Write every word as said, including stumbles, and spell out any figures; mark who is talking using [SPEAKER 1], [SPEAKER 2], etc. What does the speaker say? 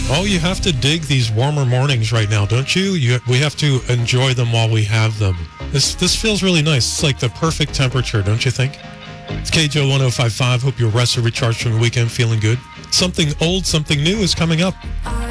[SPEAKER 1] Oh, you have to dig these warmer mornings right now, don't you? you? We have to enjoy them while we have them. This this feels really nice. It's like the perfect temperature, don't you think? It's K J O one oh five point five. Hope you're rested, recharged from the weekend, feeling good. Something old, something new is coming up.